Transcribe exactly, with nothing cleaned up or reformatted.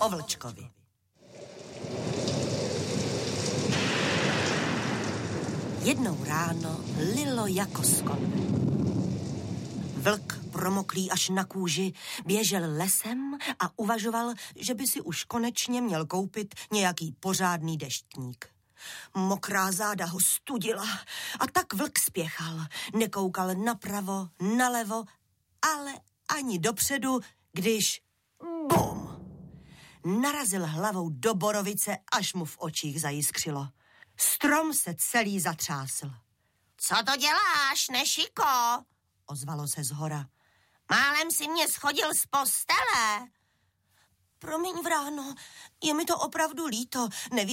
o vlčkovi. Jednou ráno lilo jako z konve. Vlk, promoklý až na kůži, běžel lesem a uvažoval, že by si už konečně měl koupit nějaký pořádný deštník. Mokrá záda ho studila a tak vlk spěchal. Nekoukal napravo, nalevo, ale ani dopředu, když bum! Narazil hlavou do borovice, až mu v očích zajiskřilo. Strom se celý zatřásl. Co to děláš, nešiko? Ozvalo se zhora. Málem si mě schodil z postele. Promiň, vráno, je mi to opravdu líto. Neví